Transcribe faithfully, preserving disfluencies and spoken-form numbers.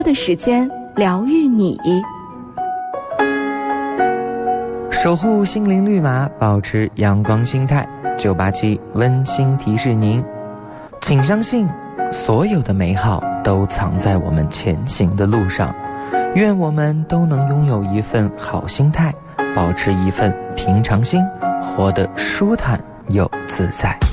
的时间疗愈你， 守护心灵绿码，保持阳光心态。九八七温馨提示您，请相信所有的美好都藏在我们前行的路上。愿我们都能拥有一份好心态，保持一份平常心，活得舒坦又自在。